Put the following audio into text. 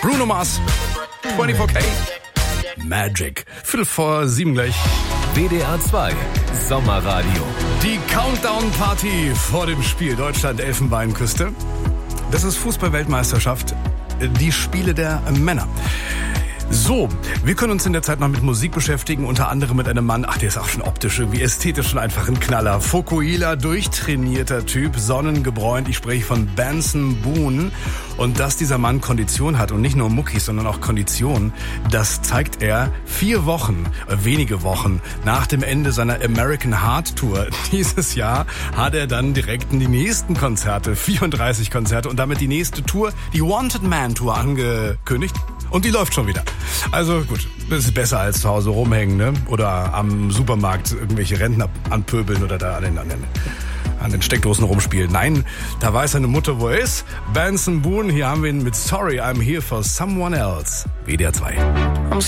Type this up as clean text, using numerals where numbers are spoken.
Bruno Mars, 24K, Magic. 6:45 gleich. WDR 2, Sommerradio. Die Countdown-Party vor dem Spiel Deutschland-Elfenbeinküste. Das ist Fußball-Weltmeisterschaft, die Spiele der Männer. So, wir können uns in der Zeit noch mit Musik beschäftigen, unter anderem mit einem Mann, der ist auch schon optisch irgendwie ästhetisch schon einfach ein Knaller. Fukuhila, durchtrainierter Typ, sonnengebräunt. Ich spreche von Benson Boone. Und dass dieser Mann Kondition hat und nicht nur Muckis, sondern auch Kondition, das zeigt er wenige Wochen nach dem Ende seiner American Heart Tour. Dieses Jahr hat er dann direkt die nächsten Konzerte, 34 Konzerte und damit die nächste Tour, die Wanted Man Tour angekündigt. Und die läuft schon wieder. Also gut, das ist besser als zu Hause rumhängen, ne? Oder am Supermarkt irgendwelche Rentner anpöbeln oder da an den Steckdosen rumspielen. Nein, da weiß seine Mutter, wo er ist. Benson Boone, hier haben wir ihn mit Sorry, I'm Here for Someone Else. WDR 2.